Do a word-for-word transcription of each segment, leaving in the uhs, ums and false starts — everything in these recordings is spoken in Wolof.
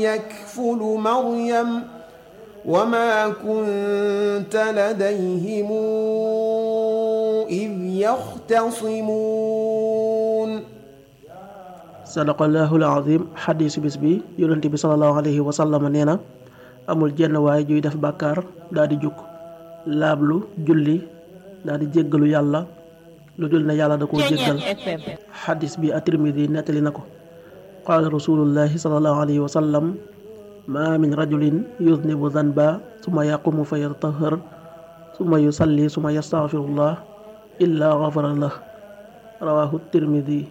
يكفل مريم وما كنت لديهم إذ يختصمون sadaqallahul azim. xadiisu bis bi yonent bi sallallahu alayhi wa sallam nee na amul jenn waay juy def bàkkaar daal di jukk laablu julli daal di jéggalu yàlla lu dul ne yàlla da koo jéggal. xadiis bi at-Tirmidi nettali na ko. qaala rasulullahi sallallahu alayhi wa sallam ma min rajulin yuznibu zanba summa yaqumu fa yatahhar summa yusalli summa yastaghfirullah illa ghafara lah. rawahu Tirmidi.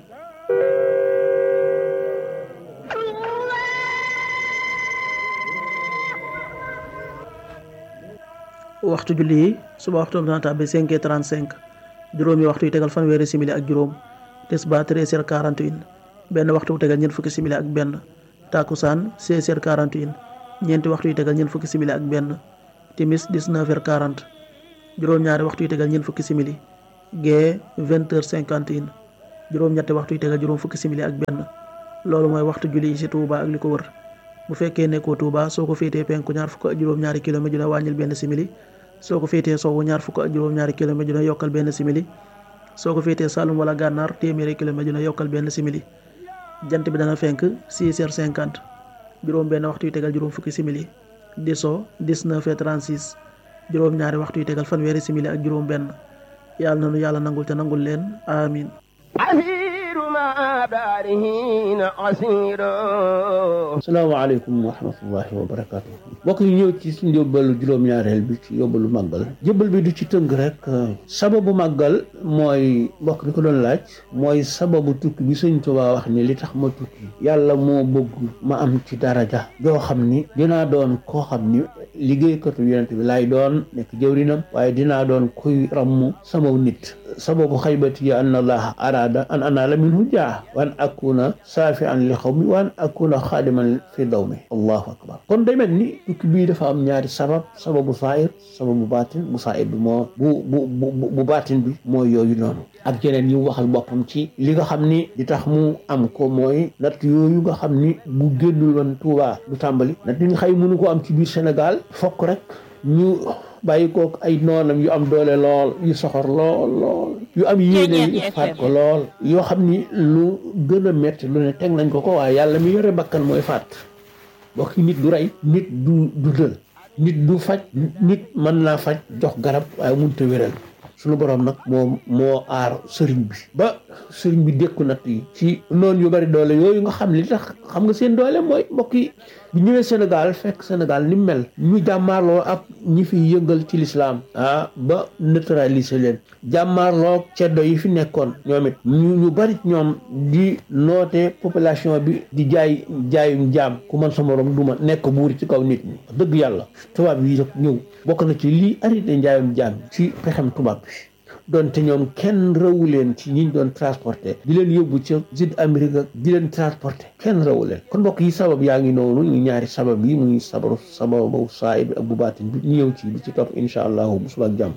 waxtu julli yi suba waxtu dana tàbbi cinq heures trente-cinq, juróomi waxtu yu tegal fanweeri simili ak juróom, tisbaar treize heures quarante et un, benn waxtu bu tegal ñeent fukki simili ak benn, takusaan seize heures quarante et un, ñeenti waxtu yu tegal ñeent fukki simili ak benn, timis dix-neuf heures quarante, juróom-ñaari waxtu yu tegal ñeent fukki simili, gee vingt heures cinquante et un, juróom-ñetti waxtu yu tegal juróom fukki simili ak benn. loolu mooy waxtu julli yi ci Touba ak li ko wër. bu fekkee nekkoo Touba soo ko féetee penku ñaar fukk ak juróom-ñaari kilomètre dina wàññil benn simili, soo ko féetee sowwu ñaar fukk ak juróom-ñaari kilomètre dina yokkal benn simili, soo ko féetee Saloum wala Gànnaar téeméeri kilomètre dina yokkal benn simili. jant bi dana fenk six heures cinquante, juróom benn waxtu yu tegal juróom fukki simili, di so dix-neuf heures trente-six, juróom-ñaari waxtu yu tegal fanweeri simili ak juróom benn. yàlla nanu yàlla nangul te nangul leen amin. asalaamaaleykum wa rahmatullahi wa barakaatu. mbokk yi ñëw ci suñu yóbbalu juróom-ñaareel bi ci yóbbalu màggal. jëbbal bi du ci tënk rek sababu màggal mooy mbokk bi ko doon laaj mooy sababu tukki bi Sëñ Tuubaa wax ni li tax ma tukki yàlla moo bëgg ma am ci daraja joo xam ni dinaa doon koo xam ni liggéeykatu yonent bi laay doon nekk jëwrinam waaye dinaa doon kuy ramm sama nit. sababu xaybati ya anna allaha arada an anala minhu jaa waan akuna saafian li xawmi waan akuna xaadiman fi dawmi. allahu akbar. kon day mel ni tukki bii dafa am ñaari sabab, sababu saahir sababu baatin. bu saahir bi moo bu bu bu baatin bi mooy yooyu noonu ak yeneen yi waxal boppam ci li nga xam ni di tax mu am ko mooy natt yooyu nga xam ni bu génnul woon Tuubaa du tàmbali. natt yi nga xëy mënu ko am ci biir Sénégal fokk rek ñu bàyyi kook ay noonam yu am doole lool yu soxor lool lool yu am yéene yu faat ko lool yoo xam ni lu gën a metti lu ne teg nañ ko ko waaye yàlla mi yore bakkan mooy faat. bokk nit du rey, nit du du dël, nit du faj, nit mën naa faj jox garab waaye mënut a wéral. suñu borom nag moo moo aar sëriñ bi ba sëriñ bi dékku natt yi ci noonu yu bari doole yooyu nga xam li tax xam nga seen doole mooy mbokk yi bi ñëwee Sénégal fekk Sénégal ni mel ñu jàmmaarloo ak ñi fi yëngal ci lislaam ah ba neutraliser leen jàmmaarloo ceddo yi fi nekkoon ñoom it ñu ñu bari ñoom di noote population bi di jaay jaayum jaam ku man sa morom du ma nekk buur ci kaw nit ñi dëgg yàlla tubaab yi ñëw bokk na ci lii arrêté njaayum jaam ci pexem tubaab bi doonte ñoom kenn rawu leen ci ñi doon transporté di leen yóbbu ci Sud Amérique di leen transporté kenn rawu leen. kon mbokk yi sabab yaa ngi noonu ñu ñaari sabab yi muy sabaru sababu saahir bi ak bu baatin bi ñu ñëw ci bi ci topp insha allahu bu suba ak jàmm.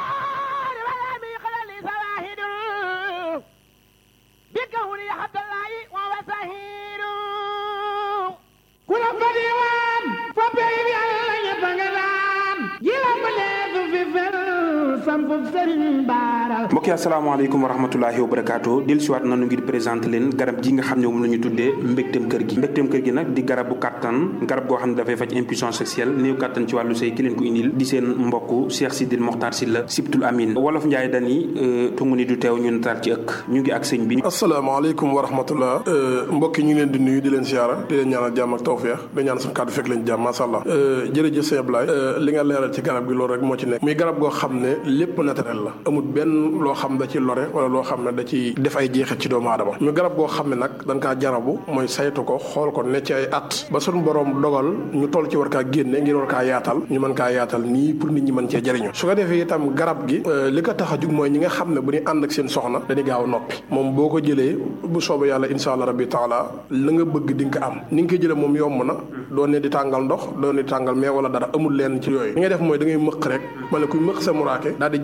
mbokk yi asalaamaaleykum wa rahmatulahi wa barakaatu dellu siwaat nanu ngir présenté leen garab ji nga xam ne moom la ñu tuddee mbégteem kër gi mbégteem kër gi nag di garab bu kattan garab goo xam ne dafay faj impuissance sexuelle néew kattan ci wàllu sëy ki leen ko indil di seen mbokk Cheikh Sidil Mokhtar Sylla Sibtul Amin wolof Njaay dani tungu ni du teew ñu nataal ci ëkk ñu ngi ak sëñ bi. asalaamaaleykum wa rahmatullah mbokk yi ñu ngi leen di nuyu di leen siyaara di leen ñaanal jàmm ak tawfeex di ñaan suñu kàddu fekk leen jàmm masha Allah jërëjëf sëñ Ablaye li nga leeral ci garab gi loolu rek moo ci nekk muy garab goo xam ne lépp naturel la amul benn loo xam da ci lore wala loo xam ne da ci def ay jeexit ci doomu aadama ñu garab goo xam ne nag dañ kaa jarabu mooy saytu ko xool ko ne ci ay at ba suñu borom dogal ñu toll ci war kaa génne ngir war kaa yaatal ñu mën kaa yaatal nii pour nit ñi mën cee jëriñu su ko defee itam garab gi li ko tax a jug mooy ñi nga xam ne bu ñu ànd ak seen soxna dañuy gaaw a noppi moom boo ko jëlee bu soobee yàlla insha allah rabbi taala la nga bëgg di nga ko am ni nga koy jëlee moom yomb na doon ne di tàngal ndox doon ne di tàngal mais wala dara amul leen ci yooyu li ngay def mooy da ngay mëq rek ma ne kuy mëq sa muraake daal di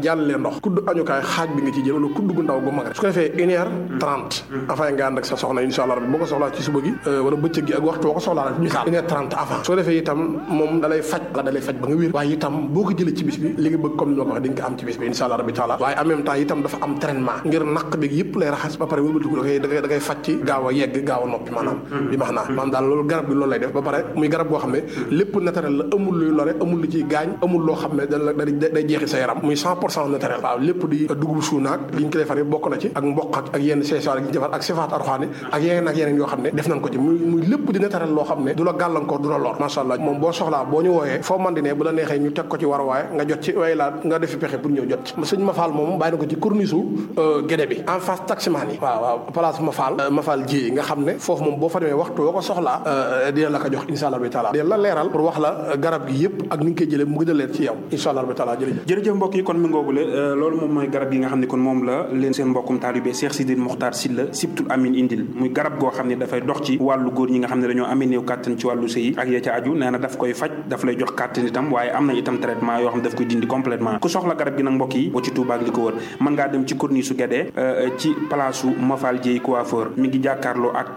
jàllalee ndox kudd añukaay xaaj bi nga ci jël wala kudd gu ndaw gu mag rek su ko defee une heure trente avant nga ànd ak sa soxna insha allah rabbi boo ko soxlaa ci suba gi wala bëccëg gi ak waxtu boo ko soxlaa rek misaal une heure trente avant su ko defee itam moom dalay faj la dalay faj ba nga wér waaye itam boo ko jëlee ci bis bi li nga bëgg comme ni ma ko waxee di nga ko am ci bis bi insha allah rabbi taala waaye en même temps itam dafa am traitement ngir naq bi yëpp lay raxas ba pare wëlbatiku da koy da koy da koy faj ci gaaw a yegg gaaw a noppi maanaam bi max naa maanaam daal loolu garab bi loolu lay def ba pare muy garab boo xam ne lépp naturel la amul luy lore amul lu ciy gaañ amul loo xam ne da day jeexi sa yaram muy cent pour cent naturel waaw lépp di dugub suunaak liñ ko defar yi bokk na ci ak mboq ak ak yenn seesaar yi ñu defar ak sifaat arxaani ak yeneen ak yeneen yoo xam ne def nañ ko ci muy muy lépp di naturel loo xam ne du la gàllankoor du la lor masha Allah moom boo soxlaa boo ñu wooyee foo man di ne bu la neexee ñu teg ko ci war a waaye nga jot ci way laa nga defi pexe pour ñëw jot ci sëñ Mafal moom bàyyi na ko ci corniche Guédé bi en face taximan yi waaw waaw place Mafal Mafal ji nga xam ne foofu moom boo fa demee waxtu boo ko soxlaa dina la ko jox insha Allah bi taala dina la leeral pour wax la garab gi yëpp ak ni nga koy jëlee mu gën a leer ci yow insha Allah bi taala jërëjëf jërëjëf mbokk yi kon mi ngoogule loolu moom mooy garab yi nga xam ne kon moom la leen seen mbokkum taalibe Cheikh Sidil Mokhtar Sylla Sibtul Amin indil muy garab goo xam ne dafay dox ci wàllu góor ñi nga xam ne dañoo amee néew kàttan ci wàllu sëy ak ya ca aju nee na daf koy faj daf lay jox kàttan itam waaye am na itam traitement yoo xam ne daf koy dindi complètement ku soxla garab gi nag mbokk yi boo ci Touba ak li ko wër mën ngaa dem ci corniche su Guédé ci place su Mafal Dieye coiffeur mi ngi jàkkaarloo ak